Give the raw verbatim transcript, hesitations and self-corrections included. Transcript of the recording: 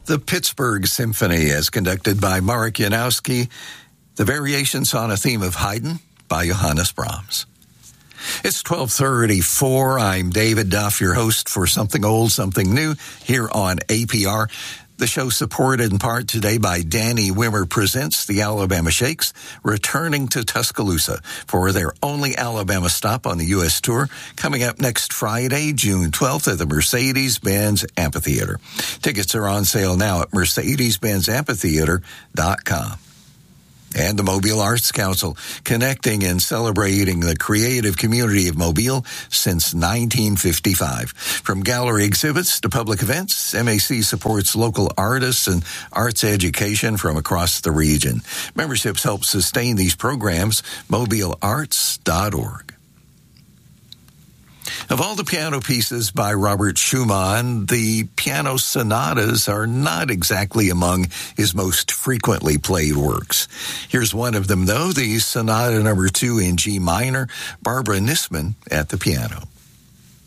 The Pittsburgh Symphony, as conducted by Marek Janowski. The Variations on a Theme of Haydn by Johannes Brahms. It's twelve thirty-four. I'm David Duff, your host for Something Old, Something New here on A P R. The show supported in part today by Danny Wimmer presents the Alabama Shakes, returning to Tuscaloosa for their only Alabama stop on the U S tour, coming up next Friday, June twelfth at the Mercedes-Benz Amphitheater. Tickets are on sale now at mercedes benz amphitheater dot com. And the Mobile Arts Council, connecting and celebrating the creative community of Mobile since nineteen fifty-five. From gallery exhibits to public events, M A C supports local artists and arts education from across the region. Memberships help sustain these programs, mobile arts dot org. Of all the piano pieces by Robert Schumann, the piano sonatas are not exactly among his most frequently played works. Here's one of them, though, the Sonata Number Two in G minor, Barbara Nisman at the piano.